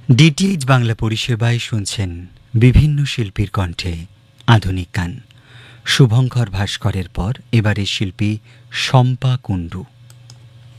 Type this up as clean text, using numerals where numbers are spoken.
DTH Bangla পরিষেবায় শুনছেন বিভিন্ন শিল্পীর কণ্ঠে আধুনিক গান। শুভঙ্কর ভাস্করের পর এবারের শিল্পী শম্পা কুণ্ডু।